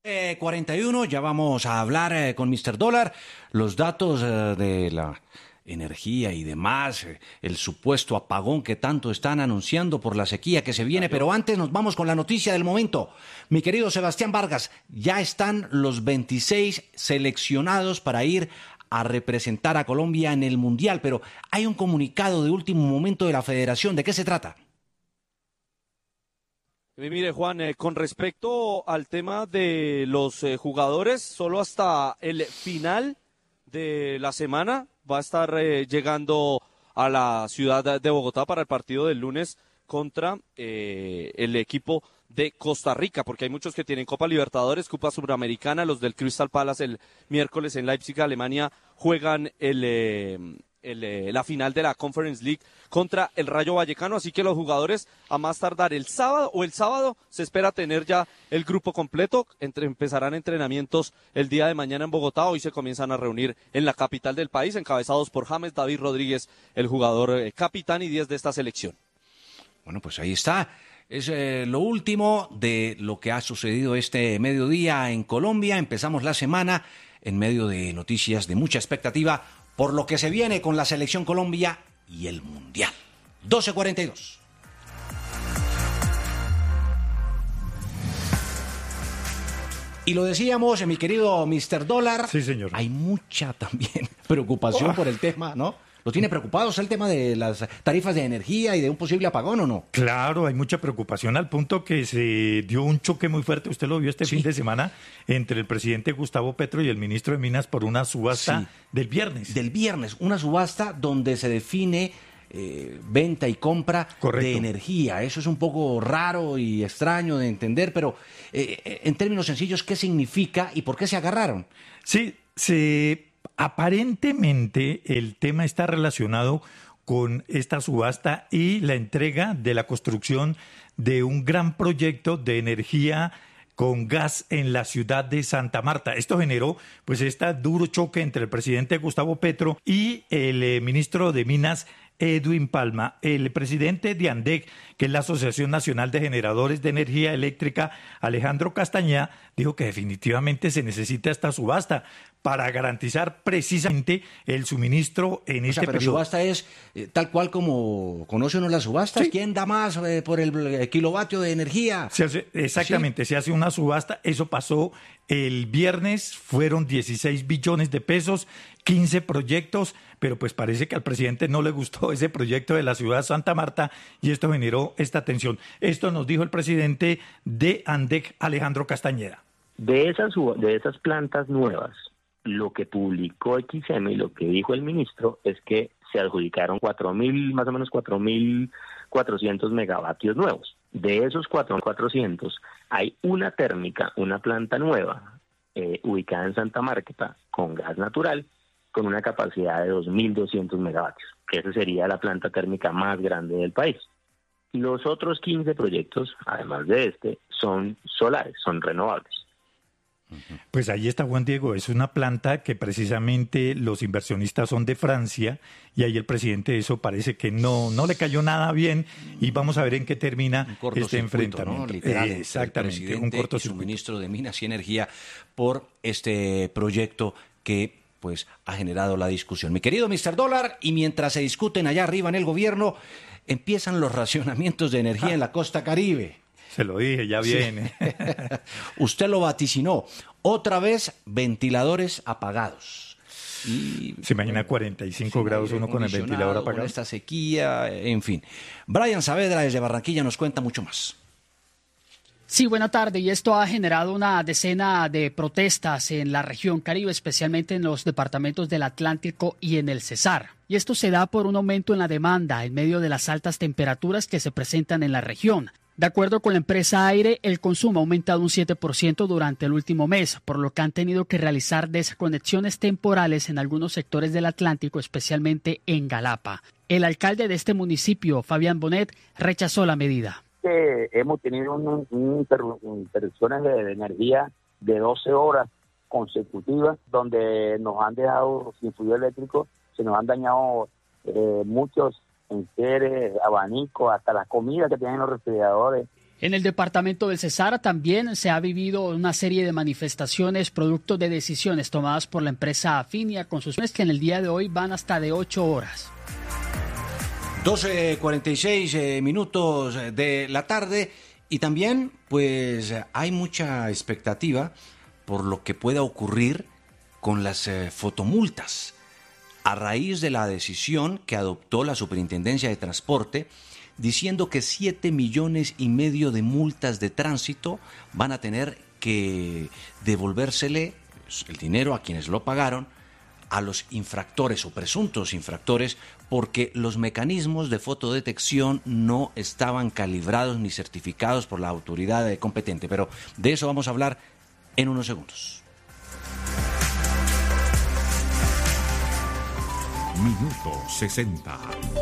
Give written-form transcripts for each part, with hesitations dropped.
41, ya vamos a hablar con Mr. Dólar, los datos de la energía y demás, el supuesto apagón que tanto están anunciando por la sequía que se viene, pero antes nos vamos con la noticia del momento. Mi querido Sebastián Vargas, ya están los 26 seleccionados para ir a representar a Colombia en el Mundial, pero hay un comunicado de último momento de la Federación. ¿De qué se trata? Mire, Juan, con respecto al tema de los jugadores, solo hasta el final de la semana va a estar llegando a la ciudad de Bogotá para el partido del lunes contra el equipo de Costa Rica, porque hay muchos que tienen Copa Libertadores, Copa Suramericana. Los del Crystal Palace el miércoles en Leipzig, Alemania, juegan la final de la Conference League contra el Rayo Vallecano, así que los jugadores a más tardar el sábado se espera tener ya el grupo completo. Empezarán entrenamientos el día de mañana en Bogotá. Hoy se comienzan a reunir en la capital del país, encabezados por James David Rodríguez, el jugador capitán y 10 de esta selección. Bueno, pues ahí está. Es lo último de lo que ha sucedido este mediodía en Colombia. Empezamos la semana en medio de noticias de mucha expectativa por lo que se viene con la Selección Colombia y el Mundial. 12:42. Y lo decíamos, mi querido Mr. Dólar. Sí, señor. Hay mucha también preocupación por el tema, ¿no? ¿Lo tiene preocupados el tema de las tarifas de energía y de un posible apagón o no? Claro, hay mucha preocupación al punto que se dio un choque muy fuerte, usted lo vio este fin de semana, entre el presidente Gustavo Petro y el ministro de Minas por una subasta del viernes. Del viernes, una subasta donde se define venta y compra de energía. Eso es un poco raro y extraño de entender, pero en términos sencillos, ¿qué significa y por qué se agarraron? Sí, aparentemente el tema está relacionado con esta subasta y la entrega de la construcción de un gran proyecto de energía con gas en la ciudad de Santa Marta. Esto generó pues este duro choque entre el presidente Gustavo Petro y el ministro de Minas, Edwin Palma. El presidente de ANDEC, que es la Asociación Nacional de Generadores de Energía Eléctrica, Alejandro Castañeda, dijo que definitivamente se necesita esta subasta para garantizar precisamente el suministro en este periodo. Pero subasta es tal cual como conoce uno las subastas. ¿Sí? ¿Quién da más por el kilovatio de energía? Exactamente, ¿sí? Se hace una subasta. Eso pasó el viernes, fueron 16 billones de pesos, 15 proyectos, pero pues parece que al presidente no le gustó ese proyecto de la ciudad de Santa Marta y esto generó esta tensión. Esto nos dijo el presidente de ANDEC, Alejandro Castañeda. De esas plantas nuevas, lo que publicó XM y lo que dijo el ministro es que se adjudicaron más o menos 4.400 megavatios nuevos. De esos 4.400 hay una térmica, una planta nueva, ubicada en Santa Marta con gas natural, con una capacidad de 2.200 megavatios, que esa sería la planta térmica más grande del país. Los otros 15 proyectos, además de este, son solares, son renovables. Pues ahí está, Juan Diego, es una planta que precisamente los inversionistas son de Francia y ahí el presidente eso parece que no le cayó nada bien y vamos a ver en qué termina este enfrentamiento. ¿No? Literal, exactamente, un cortocircuito. Y su ministro de Minas y Energía por este proyecto que pues ha generado la discusión. Mi querido Mr. Dólar, y mientras se discuten allá arriba en el gobierno, empiezan los racionamientos de energía en la costa Caribe. Se lo dije, ya viene. Sí. Usted lo vaticinó. Otra vez, ventiladores apagados. Y, se imagina 45 grados uno con el ventilador apagado. Con esta sequía, en fin. Brian Saavedra desde Barranquilla nos cuenta mucho más. Sí, buena tarde. Y esto ha generado una decena de protestas en la región Caribe, especialmente en los departamentos del Atlántico y en el Cesar. Y esto se da por un aumento en la demanda en medio de las altas temperaturas que se presentan en la región. De acuerdo con la empresa Aire, el consumo ha aumentado un 7% durante el último mes, por lo que han tenido que realizar desconexiones temporales en algunos sectores del Atlántico, especialmente en Galapa. El alcalde de este municipio, Fabián Bonet, rechazó la medida. Hemos tenido interrupciones de energía de 12 horas consecutivas, donde nos han dejado sin fluido eléctrico, se nos han dañado muchos enseres, abanicos, hasta las comidas que tienen los refrigeradores En el departamento del Cesar también se ha vivido una serie de manifestaciones producto de decisiones tomadas por la empresa Afinia con sus que en el día de hoy van hasta de 8 horas. 12:46 minutos de la tarde y también pues hay mucha expectativa por lo que pueda ocurrir con las fotomultas a raíz de la decisión que adoptó la Superintendencia de Transporte diciendo que 7,5 millones de multas de tránsito van a tener que devolvérsele el dinero a quienes lo pagaron a los infractores o presuntos infractores porque los mecanismos de fotodetección no estaban calibrados ni certificados por la autoridad competente. Pero de eso vamos a hablar en unos segundos. Minuto 60.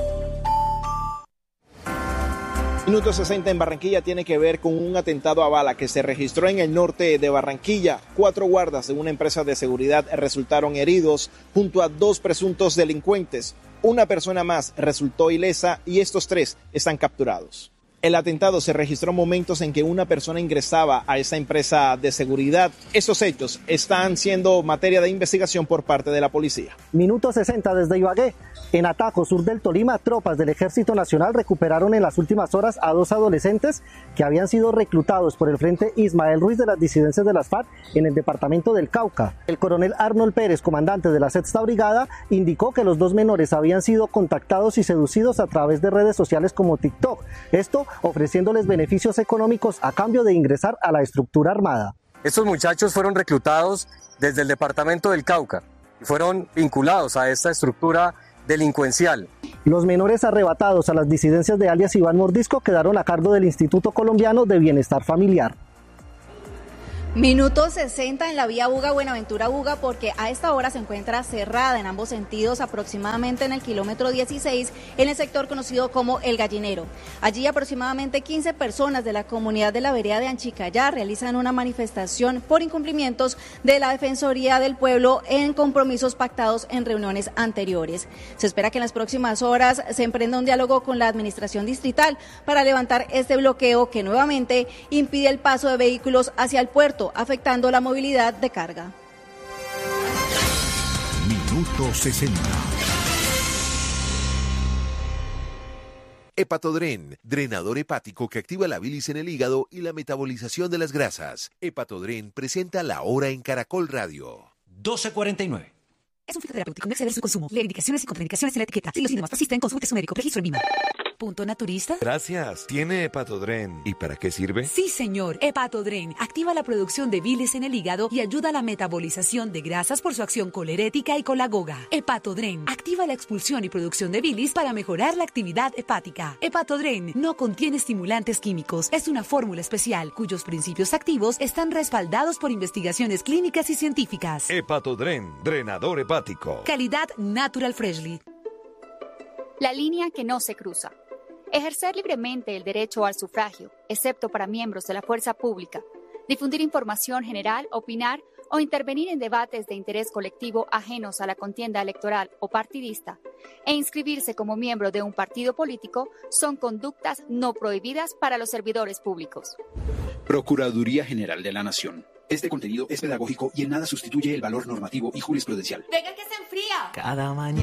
Minuto 60 en Barranquilla tiene que ver con un atentado a bala que se registró en el norte de Barranquilla. 4 guardas de una empresa de seguridad resultaron heridos junto a 2 presuntos delincuentes. Una persona más resultó ilesa y estos 3 están capturados. El atentado se registró momentos en que una persona ingresaba a esa empresa de seguridad. Estos hechos están siendo materia de investigación por parte de la policía. Minuto 60 desde Ibagué. En Atajo, sur del Tolima, tropas del Ejército Nacional recuperaron en las últimas horas a 2 adolescentes que habían sido reclutados por el Frente Ismael Ruiz de las disidencias de las FARC en el departamento del Cauca. El coronel Arnold Pérez, comandante de la 6ª Brigada, indicó que los 2 menores habían sido contactados y seducidos a través de redes sociales como TikTok. Esto ofreciéndoles beneficios económicos a cambio de ingresar a la estructura armada. Estos muchachos fueron reclutados desde el departamento del Cauca y fueron vinculados a esta estructura delincuencial. Los menores arrebatados a las disidencias de alias Iván Mordisco quedaron a cargo del Instituto Colombiano de Bienestar Familiar. Minuto 60 en la vía Buga-Buenaventura-Buga porque a esta hora se encuentra cerrada en ambos sentidos aproximadamente en el kilómetro 16 en el sector conocido como El Gallinero. Allí aproximadamente 15 personas de la comunidad de la vereda de Anchicayá realizan una manifestación por incumplimientos de la Defensoría del Pueblo en compromisos pactados en reuniones anteriores. Se espera que en las próximas horas se emprenda un diálogo con la administración distrital para levantar este bloqueo que nuevamente impide el paso de vehículos hacia el puerto, afectando la movilidad de carga. Minuto 60. Hepatodren, drenador hepático que activa la bilis en el hígado y la metabolización de las grasas. Hepatodren presenta La Hora en Caracol Radio. 12:49. Es un fitoterapéutico, no exceder su consumo. Lee indicaciones y contraindicaciones en la etiqueta. Si los síntomas persisten, consulte a su médico. Registro en VIMA. Punto naturista. Gracias. ¿Tiene Hepatodren? ¿Y para qué sirve? Sí, señor. Hepatodren activa la producción de bilis en el hígado y ayuda a la metabolización de grasas por su acción colerética y colagoga. Hepatodren activa la expulsión y producción de bilis para mejorar la actividad hepática. Hepatodren no contiene estimulantes químicos. Es una fórmula especial cuyos principios activos están respaldados por investigaciones clínicas y científicas. Hepatodren, drenador hepático. Calidad Natural Freshly. La línea que no se cruza. Ejercer libremente el derecho al sufragio, excepto para miembros de la fuerza pública. Difundir información general, opinar o intervenir en debates de interés colectivo ajenos a la contienda electoral o partidista. E inscribirse como miembro de un partido político son conductas no prohibidas para los servidores públicos. Procuraduría General de la Nación. Este contenido es pedagógico y en nada sustituye el valor normativo y jurisprudencial. ¡Venga que se enfría! Cada mañana